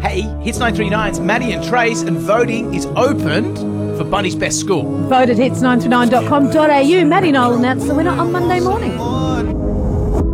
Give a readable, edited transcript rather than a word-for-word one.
Hey, Hits 939's Maddie and Trace, and voting is opened for Bundy's Best School. Vote at hits939.com.au. Maddie Noel announced the winner on Monday morning.